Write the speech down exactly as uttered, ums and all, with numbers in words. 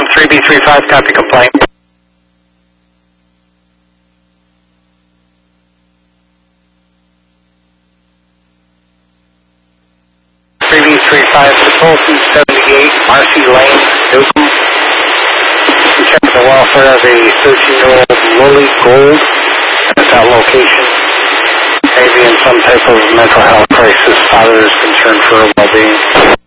three B three five, copy complaint. three B three five, Patrol two seventy-eight, Marcy Lane, Newcomb. We checked the welfare of a thirteen-year-old Lily Gold at that location. Maybe in some type of mental health crisis. Father is concerned for her well-being.